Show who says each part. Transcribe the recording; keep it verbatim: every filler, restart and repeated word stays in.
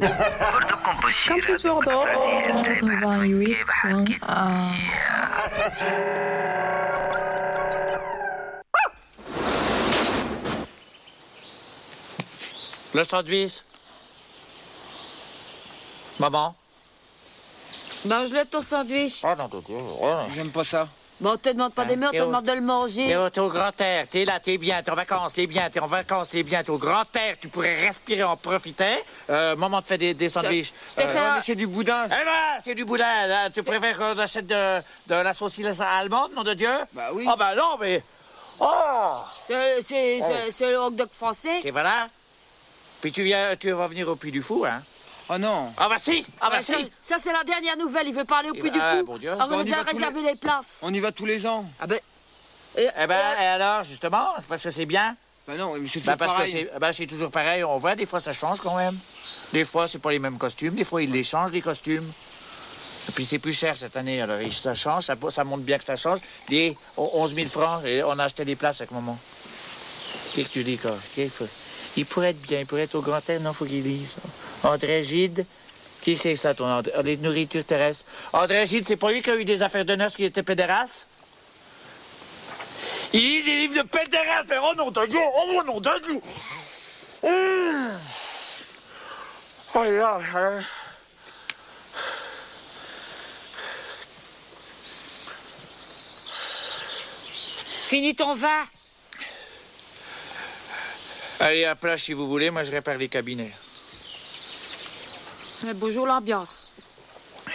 Speaker 1: Campus Bordeaux. quatre-vingt-huit point un.
Speaker 2: Le sandwich. Maman.
Speaker 3: Mange-le ton sandwich.
Speaker 2: Oh non, non, non.
Speaker 4: J'aime pas ça.
Speaker 3: Bon, on te demande pas des murs, on te demande de le manger.
Speaker 2: T'es au, t'es au grand air, t'es là, t'es bien, t'es en vacances, t'es bien, t'es en vacances, t'es bien, t'es au grand air, tu pourrais respirer, en profiter. Euh, maman te fait des, des sandwichs.
Speaker 3: Je t'ai fait un-
Speaker 4: C'est du boudin.
Speaker 2: Eh ben, c'est du boudin, là. Tu préfères qu'on achète de, de la saucisse allemande, nom de Dieu?
Speaker 4: Bah oui.
Speaker 2: Oh ben non, mais... Oh!
Speaker 3: C'est c'est- c'est- c'est le hot dog français.
Speaker 2: Et voilà. Puis tu viens, tu vas venir au Puy du Fou, hein?
Speaker 4: Oh non.
Speaker 2: Ah bah si! Ah bah
Speaker 3: Ouais, ça,
Speaker 2: si!
Speaker 3: ça, c'est la dernière nouvelle. Il veut parler au
Speaker 2: Et
Speaker 3: Puy
Speaker 2: bah,
Speaker 3: du Fou.
Speaker 2: bon Dieu.
Speaker 3: Alors, on
Speaker 4: Bah,
Speaker 3: a
Speaker 4: on y
Speaker 3: déjà
Speaker 4: va tous les-
Speaker 3: réservé les places.
Speaker 4: On y va tous les ans.
Speaker 3: Ah ben... Et,
Speaker 2: Eh ben,
Speaker 3: et-
Speaker 2: et alors, justement, c'est parce que c'est bien?
Speaker 4: Bah non, mais c'est
Speaker 2: Ben
Speaker 4: toujours
Speaker 2: parce
Speaker 4: pareil.
Speaker 2: que c'est ben, c'est toujours pareil. On voit, des fois, ça change quand même. Des fois, c'est pas les mêmes costumes. Des fois, ils les changent, les costumes. Et puis, c'est plus cher cette année. Alors, et ça change, ça, ça montre bien que ça change. Des onze mille francs, et on a acheté les places avec maman. Qu'est-ce que tu dis, quoi? Qu'est-ce que- Il pourrait être bien, il pourrait être au grand air. Non, faut qu'il lise. André Gide. Qui c'est ça, ton André? Les nourritures terrestres. André Gide, c'est pas lui qui a eu des affaires de noces qui était pédéraste? Il lit des livres de pédéraste, mais oh non de Dieu, oh non de Dieu. Mmh. Oh là, hein.
Speaker 3: Finis ton vin.
Speaker 2: Allez, à plage si vous voulez, moi je répare les cabinets.
Speaker 3: Mais bonjour l'ambiance.